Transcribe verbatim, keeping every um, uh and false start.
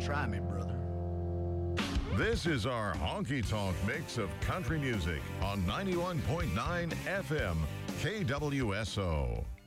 Try me, brother. This is our honky tonk mix of country music on ninety-one point nine F M K W S O.